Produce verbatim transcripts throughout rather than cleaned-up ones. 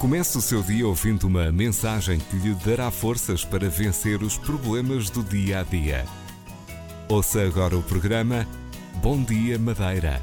Comece o seu dia ouvindo uma mensagem que lhe dará forças para vencer os problemas do dia a dia. Ouça agora o programa Bom Dia Madeira.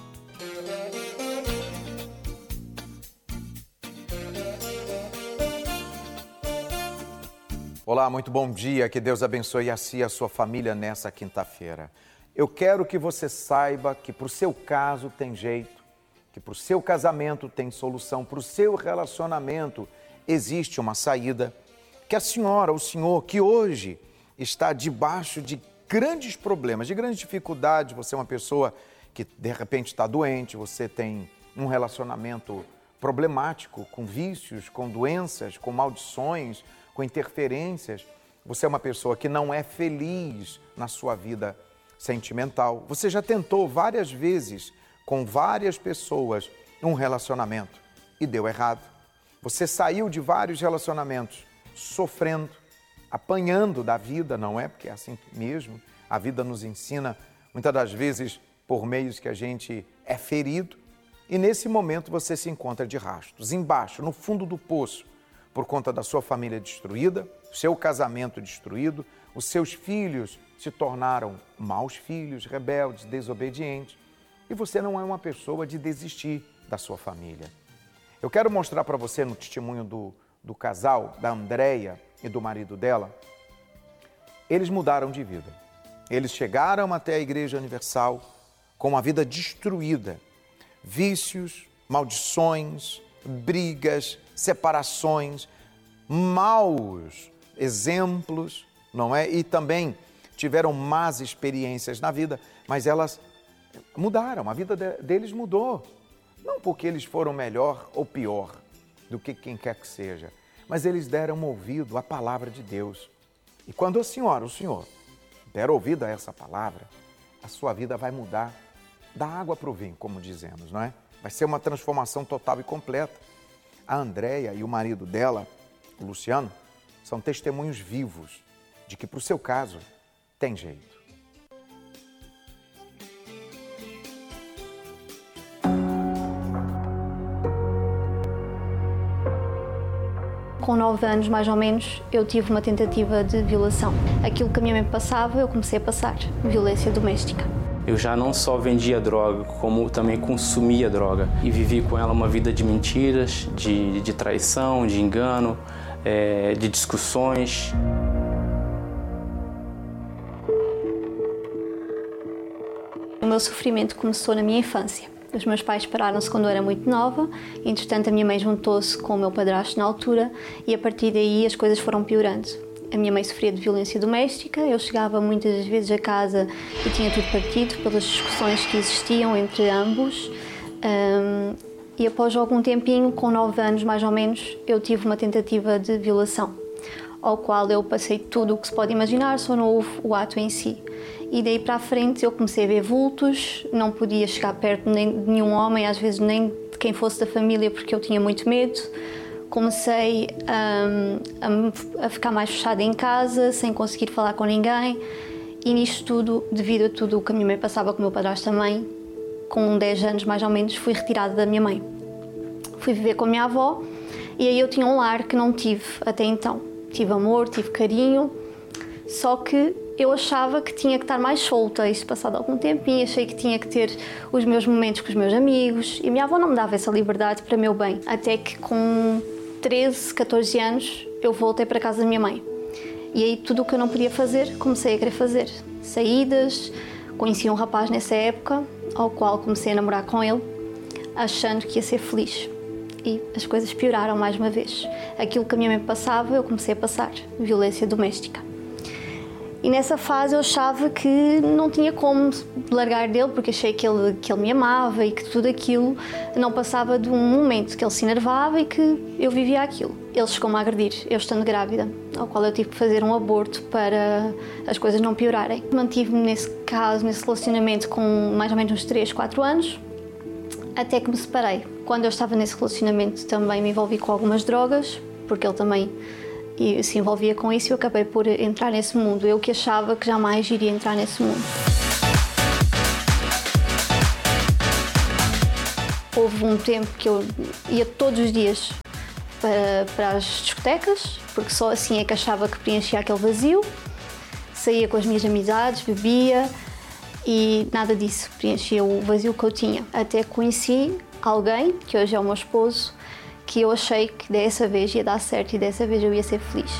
Olá, muito bom dia. Que Deus abençoe a si e a sua família nessa quinta-feira. Eu quero que você saiba que para o seu caso tem jeito, que para o seu casamento tem solução, para o seu relacionamento existe uma saída, que a senhora, o senhor, que hoje está debaixo de grandes problemas, de grandes dificuldades, você é uma pessoa que de repente está doente, você tem um relacionamento problemático, com vícios, com doenças, com maldições, com interferências, você é uma pessoa que não é feliz na sua vida sentimental, você já tentou várias vezes com várias pessoas um relacionamento e deu errado. Você saiu de vários relacionamentos sofrendo, apanhando da vida, não é? Porque é assim mesmo, a vida nos ensina muitas das vezes por meios que a gente é ferido e nesse momento você se encontra de rastros, embaixo, no fundo do poço, por conta da sua família destruída, seu casamento destruído, os seus filhos se tornaram maus filhos, rebeldes, desobedientes. E você não é uma pessoa de desistir da sua família. Eu quero mostrar para você no testemunho do, do casal, da Andréia e do marido dela, eles mudaram de vida. Eles chegaram até a Igreja Universal com uma vida destruída. Vícios, maldições, brigas, separações, maus exemplos, não é? E também tiveram más experiências na vida, mas elas mudaram, a vida deles mudou. Não porque eles foram melhor ou pior do que quem quer que seja, mas eles deram ouvido à palavra de Deus. E quando a senhora, o senhor, der ouvido a essa palavra, a sua vida vai mudar da água para o vinho, como dizemos, não é? Vai ser uma transformação total e completa. A Andréia e o marido dela, o Luciano, são testemunhos vivos de que para o seu caso tem jeito. Com nove anos, mais ou menos, eu tive uma tentativa de violação. Aquilo que a minha mãe passava, eu comecei a passar. Violência doméstica. Eu já não só vendia droga, como também consumia droga. E vivi com ela uma vida de mentiras, de, de traição, de engano, é, de discussões. O meu sofrimento começou na minha infância. Os meus pais separaram-se quando eu era muito nova, entretanto a minha mãe juntou-se com o meu padrasto na altura e a partir daí as coisas foram piorando. A minha mãe sofria de violência doméstica, eu chegava muitas vezes a casa e tinha tudo partido pelas discussões que existiam entre ambos. Um, e após algum tempinho, com nove anos mais ou menos, eu tive uma tentativa de violação, ao qual eu passei tudo o que se pode imaginar, só não houve o ato em si. E daí para a frente eu comecei a ver vultos, não podia chegar perto nem de nenhum homem, às vezes nem de quem fosse da família, porque eu tinha muito medo. Comecei um, a, a ficar mais fechada em casa, sem conseguir falar com ninguém. E nisto tudo, devido a tudo o que a minha mãe passava com o meu padrasto também, com dez anos mais ou menos, fui retirada da minha mãe. Fui viver com a minha avó e aí eu tinha um lar que não tive até então. Tive amor, tive carinho, só que eu achava que tinha que estar mais solta, isto passado algum tempinho, achei que tinha que ter os meus momentos com os meus amigos e a minha avó não me dava essa liberdade para meu bem. Até que com treze, catorze anos eu voltei para a casa da minha mãe e aí tudo o que eu não podia fazer, comecei a querer fazer. Saídas, conheci um rapaz nessa época, ao qual comecei a namorar com ele, achando que ia ser feliz. E as coisas pioraram mais uma vez. Aquilo que a minha mãe passava, eu comecei a passar, violência doméstica. E nessa fase eu achava que não tinha como largar dele, porque achei que ele, que ele me amava e que tudo aquilo não passava de um momento que ele se enervava e que eu vivia aquilo. Ele chegou-me a agredir, eu estando grávida, ao qual eu tive que fazer um aborto para as coisas não piorarem. Mantive-me nesse caso, nesse relacionamento com mais ou menos uns três, quatro anos, até que me separei. Quando eu estava nesse relacionamento também me envolvi com algumas drogas, porque ele também e se envolvia com isso e eu acabei por entrar nesse mundo. Eu que achava que jamais iria entrar nesse mundo. Houve um tempo que eu ia todos os dias para, para as discotecas, porque só assim é que achava que preenchia aquele vazio. Saía com as minhas amizades, bebia e nada disso preenchia o vazio que eu tinha. Até conheci alguém, que hoje é o meu esposo, que eu achei que dessa vez ia dar certo e dessa vez eu ia ser feliz.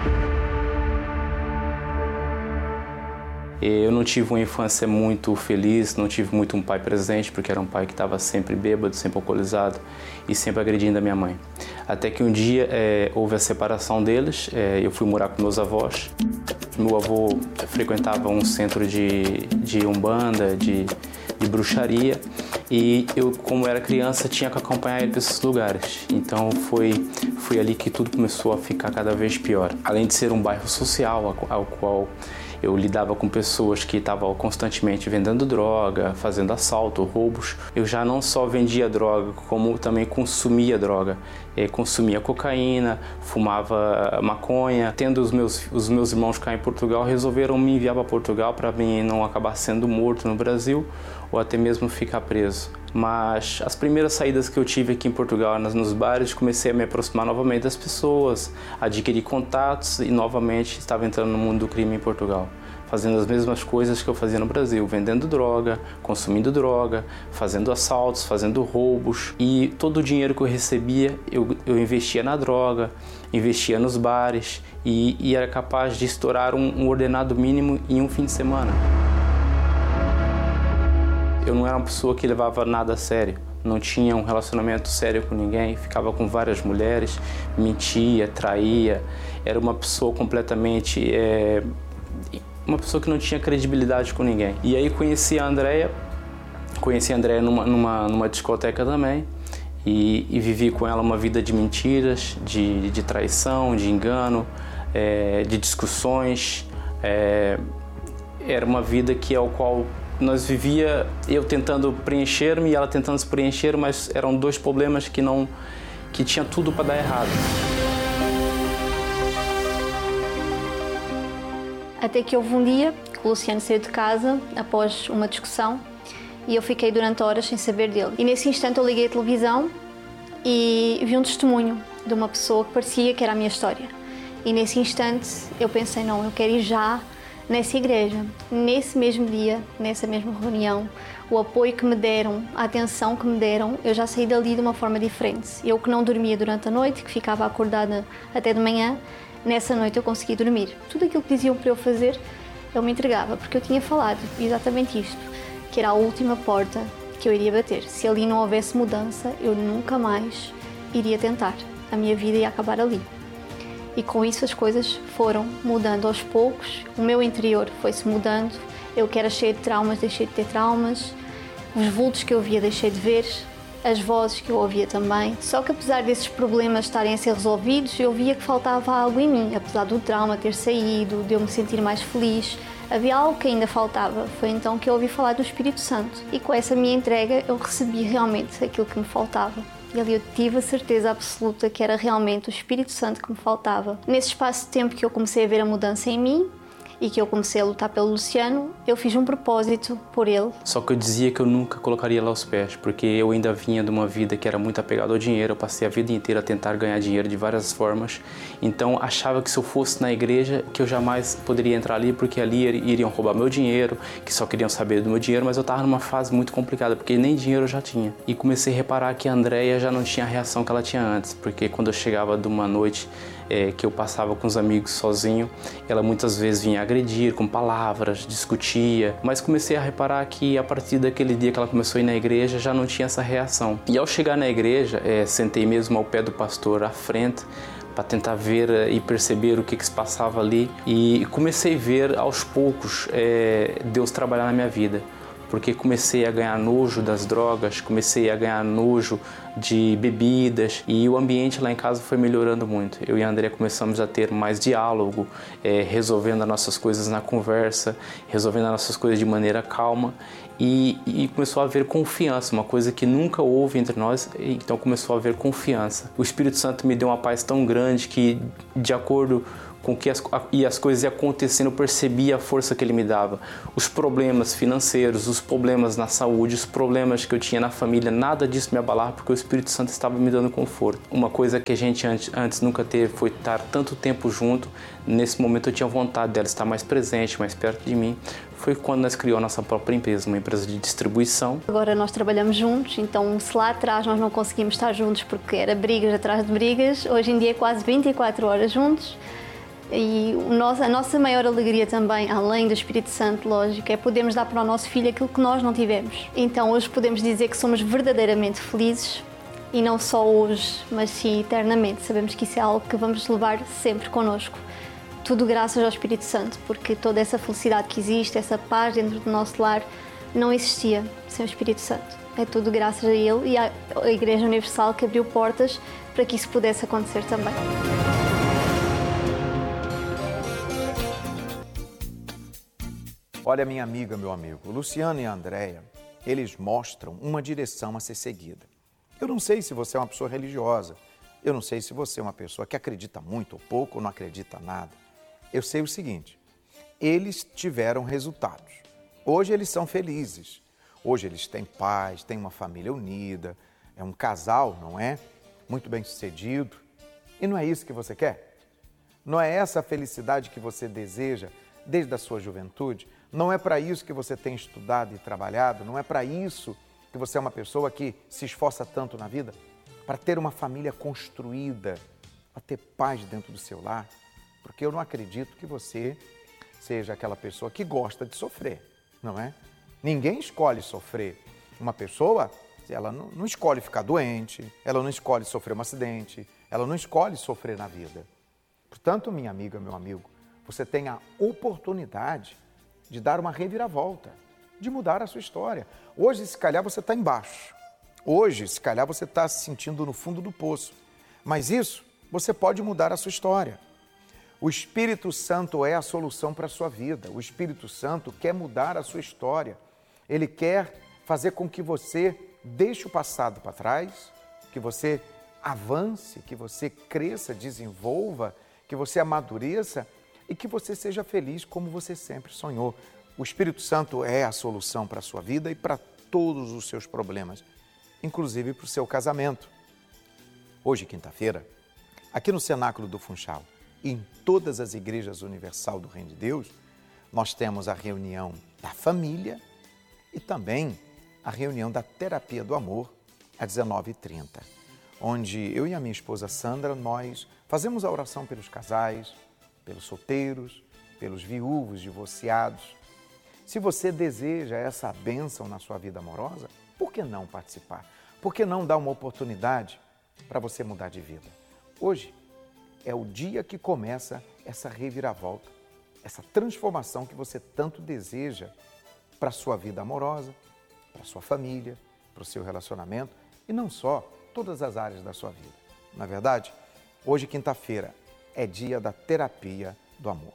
Eu não tive uma infância muito feliz, não tive muito um pai presente, porque era um pai que estava sempre bêbado, sempre alcoolizado e sempre agredindo a minha mãe. Até que um dia é, houve a separação deles, é, eu fui morar com meus avós. Meu avô frequentava um centro de, de umbanda, de, de bruxaria, e eu, como era criança, tinha que acompanhar ele para esses lugares. Então foi, foi ali que tudo começou a ficar cada vez pior. Além de ser um bairro social, ao, ao qual eu lidava com pessoas que estavam constantemente vendendo droga, fazendo assalto, roubos. Eu já não só vendia droga, como também consumia droga. Eu consumia cocaína, fumava maconha. Tendo os meus, os meus irmãos cá em Portugal, resolveram me enviar para Portugal para mim não acabar sendo morto no Brasil ou até mesmo ficar preso. Mas as primeiras saídas que eu tive aqui em Portugal, nos bares, comecei a me aproximar novamente das pessoas, adquirir contatos e novamente estava entrando no mundo do crime em Portugal, fazendo as mesmas coisas que eu fazia no Brasil, vendendo droga, consumindo droga, fazendo assaltos, fazendo roubos, e todo o dinheiro que eu recebia eu, eu investia na droga, investia nos bares e, e era capaz de estourar um, um ordenado mínimo em um fim de semana. Eu não era uma pessoa que levava nada a sério, não tinha um relacionamento sério com ninguém, ficava com várias mulheres, mentia, traía, era uma pessoa completamente... É, uma pessoa que não tinha credibilidade com ninguém. E aí conheci a Andréia, conheci a Andréia numa, numa, numa discoteca também, e, e vivi com ela uma vida de mentiras, de, de traição, de engano, é, de discussões. É, era uma vida que ao qual nós vivia, eu tentando preencher-me e ela tentando se preencher, mas eram dois problemas que não, que tinha tudo para dar errado. Até que houve um dia que o Luciano saiu de casa após uma discussão e eu fiquei durante horas sem saber dele. E nesse instante eu liguei a televisão e vi um testemunho de uma pessoa que parecia que era a minha história. E nesse instante eu pensei, não, eu quero ir já nessa igreja. Nesse mesmo dia, nessa mesma reunião, o apoio que me deram, a atenção que me deram, eu já saí dali de uma forma diferente. Eu que não dormia durante a noite, que ficava acordada até de manhã, nessa noite eu consegui dormir. Tudo aquilo que diziam para eu fazer, eu me entregava, porque eu tinha falado exatamente isto, que era a última porta que eu iria bater. Se ali não houvesse mudança, eu nunca mais iria tentar. A minha vida ia acabar ali. E com isso as coisas foram mudando aos poucos, o meu interior foi-se mudando, eu que era cheia de traumas, deixei de ter traumas, os vultos que eu via deixei de ver, as vozes que eu ouvia também. Só que apesar desses problemas estarem a ser resolvidos, eu via que faltava algo em mim. Apesar do trauma ter saído, de eu me sentir mais feliz, havia algo que ainda faltava. Foi então que eu ouvi falar do Espírito Santo. E com essa minha entrega eu recebi realmente aquilo que me faltava. E ali eu tive a certeza absoluta que era realmente o Espírito Santo que me faltava. Nesse espaço de tempo que eu comecei a ver a mudança em mim, e que eu comecei a lutar pelo Luciano, eu fiz um propósito por ele. Só que eu dizia que eu nunca colocaria lá aos pés, porque eu ainda vinha de uma vida que era muito apegada ao dinheiro, eu passei a vida inteira a tentar ganhar dinheiro de várias formas, então achava que se eu fosse na igreja, que eu jamais poderia entrar ali, porque ali iriam roubar meu dinheiro, que só queriam saber do meu dinheiro, mas eu estava numa fase muito complicada, porque nem dinheiro eu já tinha. E comecei a reparar que a Andréia já não tinha a reação que ela tinha antes, porque quando eu chegava de uma noite É, que eu passava com os amigos sozinho, ela muitas vezes vinha agredir com palavras, discutia, mas comecei a reparar que a partir daquele dia que ela começou a ir na igreja já não tinha essa reação. E ao chegar na igreja, é, sentei mesmo ao pé do pastor à frente para tentar ver e perceber o que, que se passava ali, e comecei a ver aos poucos é, Deus trabalhar na minha vida. Porque comecei a ganhar nojo das drogas, comecei a ganhar nojo de bebidas e o ambiente lá em casa foi melhorando muito. Eu e a Andréia começamos a ter mais diálogo, é, resolvendo as nossas coisas na conversa, resolvendo as nossas coisas de maneira calma e, e começou a haver confiança, uma coisa que nunca houve entre nós, então começou a haver confiança. O Espírito Santo me deu uma paz tão grande que, de acordo com que as, e as coisas iam acontecendo, eu percebia a força que ele me dava. Os problemas financeiros, os problemas na saúde, os problemas que eu tinha na família, nada disso me abalava, porque o Espírito Santo estava me dando conforto. Uma coisa que a gente antes, antes nunca teve foi estar tanto tempo junto. Nesse momento eu tinha vontade dela estar mais presente, mais perto de mim. Foi quando nós criamos a nossa própria empresa, uma empresa de distribuição. Agora nós trabalhamos juntos, então se lá atrás nós não conseguimos estar juntos porque era brigas atrás de brigas, hoje em dia é quase vinte e quatro horas juntos. E o nosso, a nossa maior alegria também, além do Espírito Santo, lógico, é podermos dar para o nosso filho aquilo que nós não tivemos. Então hoje podemos dizer que somos verdadeiramente felizes, e não só hoje, mas sim eternamente. Sabemos que isso é algo que vamos levar sempre connosco. Tudo graças ao Espírito Santo, porque toda essa felicidade que existe, essa paz dentro do nosso lar, não existia sem o Espírito Santo. É tudo graças a Ele e à Igreja Universal que abriu portas para que isso pudesse acontecer também. Olha, minha amiga, meu amigo, o Luciano e a Andréia, eles mostram uma direção a ser seguida. Eu não sei se você é uma pessoa religiosa, eu não sei se você é uma pessoa que acredita muito ou pouco ou não acredita nada. Eu sei o seguinte, eles tiveram resultados. Hoje eles são felizes, hoje eles têm paz, têm uma família unida, é um casal, não é? Muito bem sucedido. E não é isso que você quer? Não é essa a felicidade que você deseja desde a sua juventude? Não é para isso que você tem estudado e trabalhado? Não é para isso que você é uma pessoa que se esforça tanto na vida? Para ter uma família construída, para ter paz dentro do seu lar? Porque eu não acredito que você seja aquela pessoa que gosta de sofrer, não é? Ninguém escolhe sofrer. Uma pessoa, ela não, não escolhe ficar doente, ela não escolhe sofrer um acidente, ela não escolhe sofrer na vida. Portanto, minha amiga, meu amigo, você tem a oportunidade de dar uma reviravolta, de mudar a sua história. Hoje, se calhar, você está embaixo. Hoje, se calhar, você está se sentindo no fundo do poço. Mas isso, você pode mudar a sua história. O Espírito Santo é a solução para a sua vida. O Espírito Santo quer mudar a sua história. Ele quer fazer com que você deixe o passado para trás, que você avance, que você cresça, desenvolva, que você amadureça e que você seja feliz como você sempre sonhou. O Espírito Santo é a solução para a sua vida e para todos os seus problemas, inclusive para o seu casamento. Hoje, quinta-feira, aqui no Cenáculo do Funchal e em todas as igrejas universal do Reino de Deus, nós temos a reunião da família e também a reunião da terapia do amor às dezenove e trinta, onde eu e a minha esposa Sandra, nós fazemos a oração pelos casais, pelos solteiros, pelos viúvos, divorciados. Se você deseja essa bênção na sua vida amorosa, por que não participar? Por que não dar uma oportunidade para você mudar de vida? Hoje é o dia que começa essa reviravolta, essa transformação que você tanto deseja para a sua vida amorosa, para a sua família, para o seu relacionamento e não só, todas as áreas da sua vida. Na verdade, hoje, quinta-feira, é dia da terapia do amor.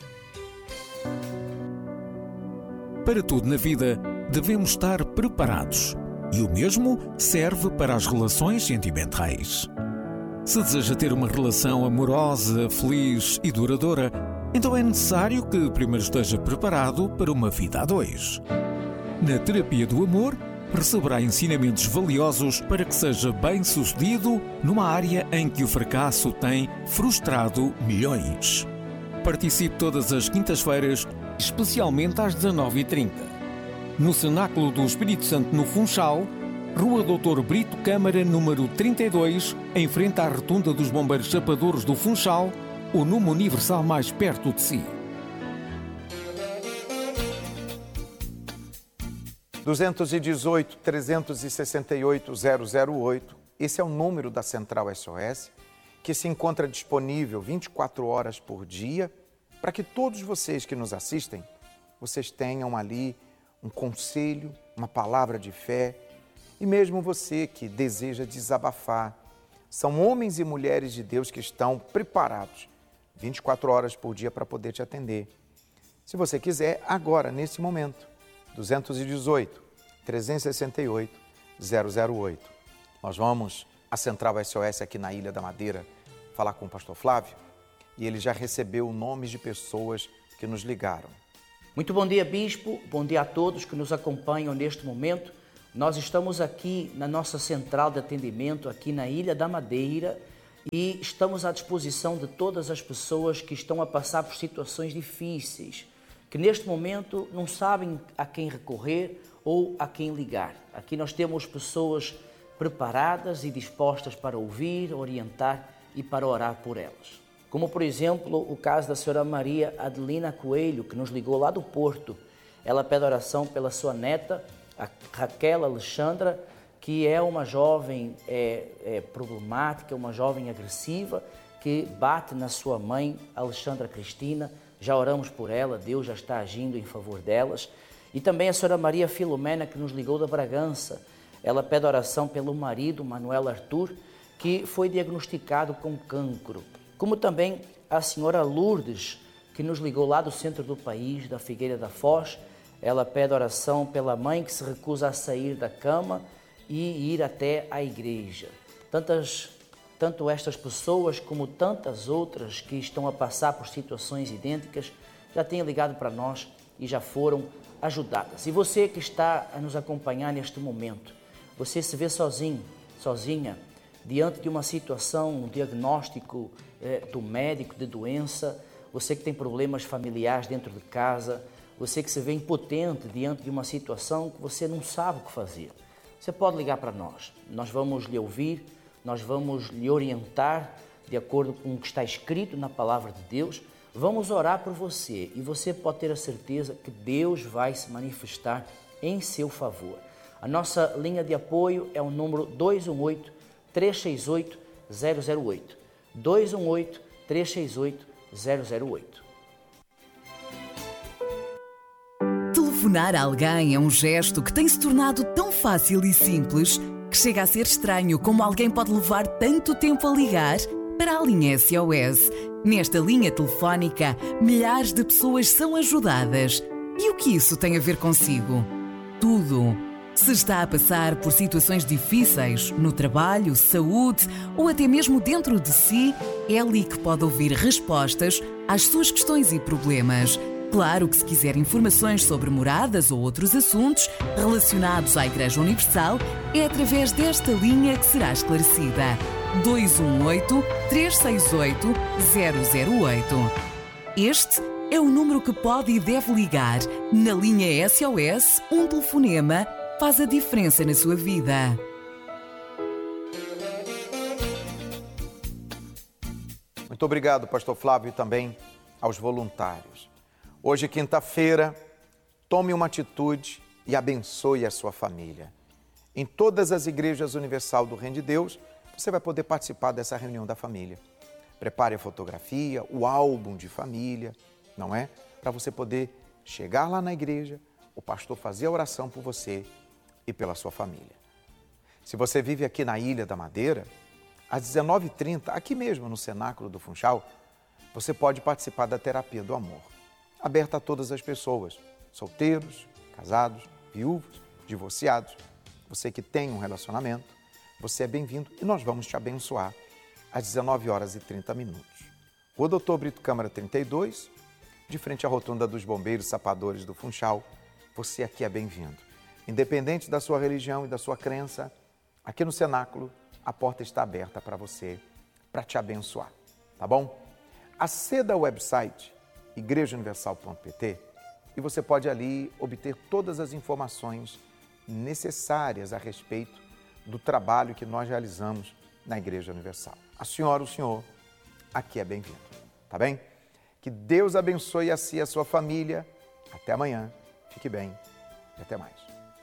Para tudo na vida, devemos estar preparados. E o mesmo serve para as relações sentimentais. Se deseja ter uma relação amorosa, feliz e duradoura, então é necessário que primeiro esteja preparado para uma vida a dois. Na terapia do amor, receberá ensinamentos valiosos para que seja bem-sucedido numa área em que o fracasso tem frustrado milhões. Participe todas as quintas-feiras, especialmente às dezenove e trinta. No Cenáculo do Espírito Santo no Funchal, Rua doutor Brito Câmara, número trinta e dois, em frente à Rotunda dos Bombeiros Chapadores do Funchal, o número universal mais perto de si. dois um oito, três seis oito, zero zero oito. Esse é o número da Central S O S, que se encontra disponível vinte e quatro horas por dia, para que todos vocês que nos assistem, vocês tenham ali um conselho, uma palavra de fé, e mesmo você que deseja desabafar. São homens e mulheres de Deus que estão preparados vinte e quatro horas por dia para poder te atender. Se você quiser, agora, nesse momento, dois um oito, três seis oito, zero zero oito. Nós vamos à Central S O S aqui na Ilha da Madeira falar com o pastor Flávio e ele já recebeu nomes de pessoas que nos ligaram. Muito bom dia, Bispo. Bom dia a todos que nos acompanham neste momento. Nós estamos aqui na nossa central de atendimento, aqui na Ilha da Madeira, e estamos à disposição de todas as pessoas que estão a passar por situações difíceis, que neste momento não sabem a quem recorrer ou a quem ligar. Aqui nós temos pessoas preparadas e dispostas para ouvir, orientar e para orar por elas. Como, por exemplo, o caso da senhora Maria Adelina Coelho, que nos ligou lá do Porto. Ela pede oração pela sua neta, a Raquel Alexandra, que é uma jovem é, é, problemática, uma jovem agressiva, que bate na sua mãe, Alexandra Cristina. Já oramos por ela, Deus já está agindo em favor delas. E também a senhora Maria Filomena, que nos ligou da Bragança. Ela pede oração pelo marido, Manuel Arthur, que foi diagnosticado com cancro. Como também a senhora Lourdes, que nos ligou lá do centro do país, da Figueira da Foz. Ela pede oração pela mãe que se recusa a sair da cama e ir até a igreja. Tantas, tanto estas pessoas como tantas outras que estão a passar por situações idênticas já têm ligado para nós e já foram ajudadas. E você que está a nos acompanhar neste momento, você se vê sozinho, sozinha, diante de uma situação, um diagnóstico eh, do médico de doença, você que tem problemas familiares dentro de casa, você que se vê impotente diante de uma situação que você não sabe o que fazer. Você pode ligar para nós, nós vamos lhe ouvir, nós vamos lhe orientar de acordo com o que está escrito na Palavra de Deus, vamos orar por você e você pode ter a certeza que Deus vai se manifestar em seu favor. A nossa linha de apoio é o número dois um oito, três seis oito, zero zero oito. dois um oito, três seis oito, zero zero oito. Telefonar a alguém é um gesto que tem se tornado tão fácil e simples que chega a ser estranho como alguém pode levar tanto tempo a ligar para a linha S O S. Nesta linha telefónica, milhares de pessoas são ajudadas. E o que isso tem a ver consigo? Tudo. Se está a passar por situações difíceis, no trabalho, saúde ou até mesmo dentro de si, é ali que pode ouvir respostas às suas questões e problemas. Claro que se quiser informações sobre moradas ou outros assuntos relacionados à Igreja Universal, é através desta linha que será esclarecida. dois um oito, três seis oito, zero zero oito. Este é o número que pode e deve ligar. Na linha S O S, um telefonema faz a diferença na sua vida. Muito obrigado, pastor Flávio, e também aos voluntários. Hoje, quinta-feira, tome uma atitude e abençoe a sua família. Em todas as igrejas universal do Reino de Deus, você vai poder participar dessa reunião da família. Prepare a fotografia, o álbum de família, não é? Para você poder chegar lá na igreja, o pastor fazer a oração por você e pela sua família. Se você vive aqui na Ilha da Madeira, às dezenove e trinta, aqui mesmo no Cenáculo do Funchal, você pode participar da Terapia do Amor. Aberta a todas as pessoas, solteiros, casados, viúvos, divorciados. Você que tem um relacionamento, você é bem-vindo e nós vamos te abençoar às dezenove horas e trinta minutos. Rua Doutor Brito Câmara trinta e dois, de frente à rotunda dos Bombeiros Sapadores do Funchal, você aqui é bem-vindo. Independente da sua religião e da sua crença, aqui no Cenáculo, a porta está aberta para você, para te abençoar, tá bom? Aceda ao website igreja universal ponto p t e você pode ali obter todas as informações necessárias a respeito do trabalho que nós realizamos na Igreja Universal. A senhora, o senhor, aqui é bem-vindo, tá bem? Que Deus abençoe a si e a sua família. Até amanhã, fique bem e até mais.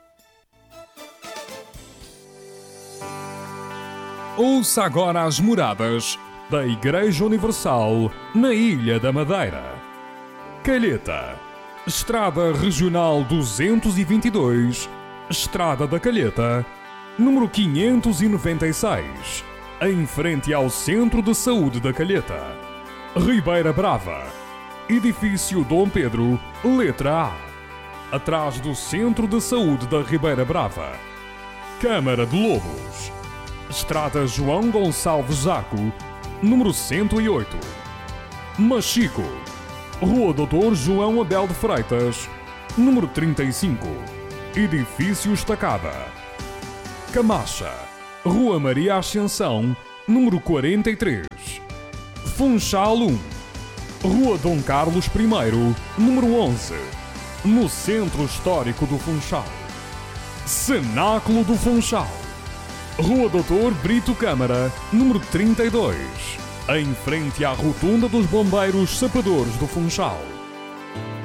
Ouça agora as moradas da Igreja Universal na Ilha da Madeira. Calheta, Estrada Regional duzentos e vinte e dois, Estrada da Calheta, número quinhentos e noventa e seis, em frente ao Centro de Saúde da Calheta. Ribeira Brava, Edifício Dom Pedro, letra A, atrás do Centro de Saúde da Ribeira Brava. Câmara de Lobos, Estrada João Gonçalves Zaco, número cento e oito. Machico, Rua doutor João Abel de Freitas, número trinta e cinco, Edifício Estacada. Camacha, Rua Maria Ascensão, número quarenta e três. Funchal um, Rua Dom Carlos I, número onze, no Centro Histórico do Funchal. Cenáculo do Funchal, Rua doutor Brito Câmara, número trinta e dois, em frente à Rotunda dos Bombeiros Sapadores do Funchal.